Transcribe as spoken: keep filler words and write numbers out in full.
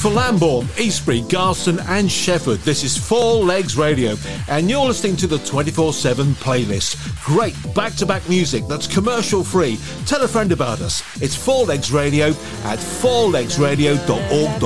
For Lambourne, Eastbury, Garston and Shefford, this is Four Legs Radio, and you're listening to the twenty-four seven playlist. Great back-to-back music that's commercial-free. Tell a friend about us. It's Four Legs Radio at four legs radio dot org dot uk.